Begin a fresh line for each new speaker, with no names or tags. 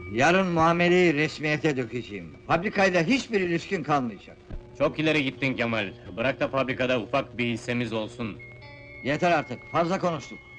Yarın muameleyi resmiyete dökeceğim. Fabrikayla hiçbir ilişkin kalmayacak.
Çok ileri gittin Kemal. Bırak da fabrikada ufak bir hissemiz olsun.
Yeter artık, fazla konuştuk.